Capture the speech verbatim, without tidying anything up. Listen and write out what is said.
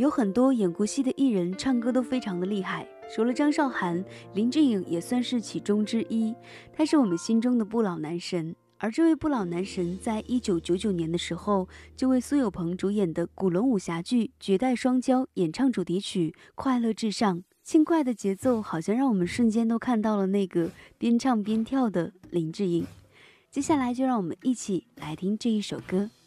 有很多演过戏的艺人唱歌都非常的厉害，除了张韶涵，林志颖也算是其中之一。他是我们心中的不老男神。而这位不老男神在一九九九年的时候，就为苏有朋主演的古龙武侠剧《绝代双骄》演唱主题曲《快乐至上》。轻快的节奏好像让我们瞬间都看到了那个边唱边跳的林志颖。接下来就让我们一起来听这一首歌。